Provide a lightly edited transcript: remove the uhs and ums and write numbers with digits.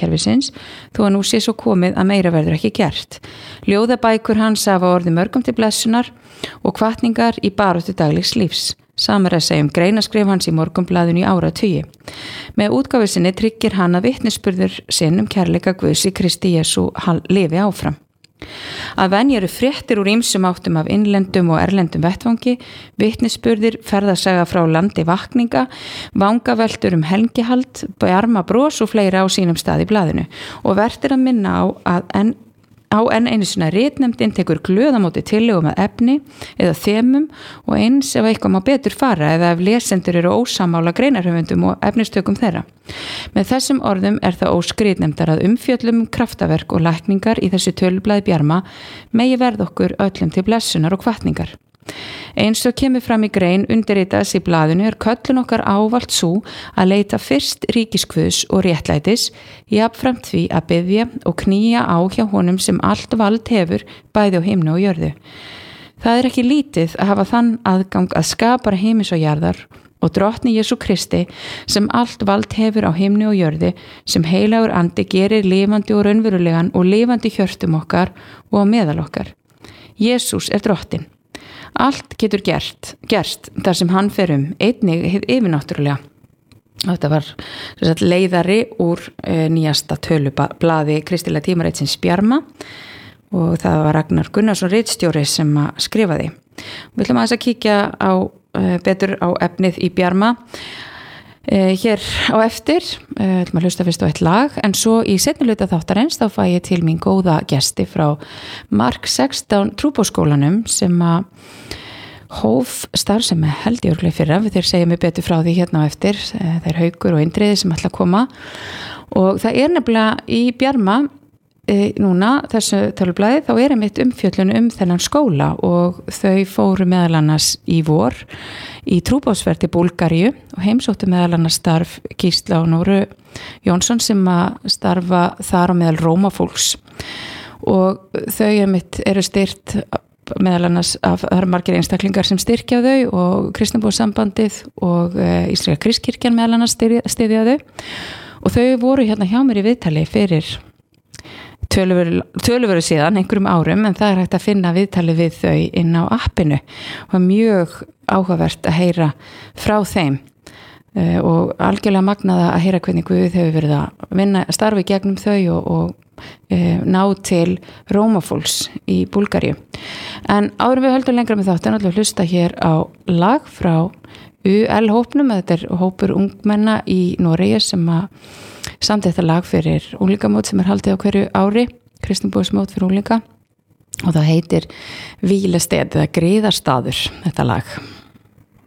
skólakerfisins þó að nú sé svo komið að meira verður ekki gert. Ljóðabækur hans hafa orðið mörgum til blessunar og hvatningar í baráttu daglegs lífs. Sama er að segja greinaskrif hans í Morgunblaðinu í áratugi. Með útgáfu sinni tryggir hann að vitnisburður sinn kærleika Guðs í Kristi Jesú lifi áfram. Að venju eru fréttir úr ýmsum áttum af innlendum og erlendum vettvangi, vitnisburðir, ferðasaga frá landi vakninga, vangaveltur helgihald, bjarma bros og fleira á sínum stað í blaðinu og vert að minna á að enn einu sinna ritnefndin tekur glöð á móti tillögum að efni eða þemum og eins ef eitthvað má betur fara eða ef lesendur eru ósamála greinarhöfundum og efnistökum þeirra. Með þessum orðum er það ósk ritnefndar að umfjöllum kraftaverk og lækningar í þessu tölublaði bjarma megi verða okkur öllum til blessunar og hvatningar. Eins og kemur fram í grein undirritaðs í blaðinu er köllun okkar ávallt sú að leita fyrst ríkis Guðs og réttlætis, jafnframt því að biðja og knýja á hjá honum sem allt vald hefur bæði á himni og jörðu. Það er ekki lítið að hafa þann aðgang að skapara heimis og jarðar og drottni Jesú Kristi sem allt vald hefur á himni og jörðu sem heilagur andi gerir lifandi og raunverulegan og lifandi hjörtum okkar og á meðal okkar. Jesús er drottinn. Allt getur gerst þar sem hann fer einnig hið yfirnáttúrulega. Þetta var leiðari úr nýjasta tölublaði Kristilega tímaritsins Bjarma og það var Ragnar Gunnarsson ritstjóri sem að skrifaði. Við ætlum aðeins að kíkja betur á efnið í Bjarma hér á eftir, ætlum að hlusta fyrst á eitt lag en svo í seinni hluta þáttarins þá fæ ég til mín góða gesti frá Mark 16 trúboðsskólanum sem að hóf starfsemi held ég örugglega í fyrra, þeir segja mig betur frá því hérna á eftir, þeir Haukur og Indriði sem ætla að koma og það er nefnilega í Bjarma núna þessu tölublaði þá er einmitt umfjöllun þennan skóla og þau fóru meðal annars í vor í trúboðsferð til Búlgaríu og heimsóttu meðal annars starf Gísla og Nóru Jónsson sem að starfa þar á meðal Rómafólks og þau einmitt eru styrt meðal annars af margir einstaklingar sem styrkja þau og Kristnabóðsambandið og Íslenska Kristkirkjan meðal annars styðja þau og þau voru hérna hjá mér í viðtali fyrir töluveru síðan einhverjum árum en það er hægt að finna viðtali við þau inn á appinu og mjög áhugavert að heyra frá þeim og algjörlega magnaða að heyra hvernig Guð hefur verið að vinna starfi gegnum þau og ná til Rómafólks í Búlgaríu. En áður við höldum lengra með þáttin ætlum við hlusta hér á lag frá UL-hópnum, þetta er hópur ungmenna í Noregi sem að samt þetta lag fyrir unglingamót sem er haldið á hverju ári, Kristnabóðsmót fyrir unglinga og það heitir Hvílested eða Griðarstaður þetta lag.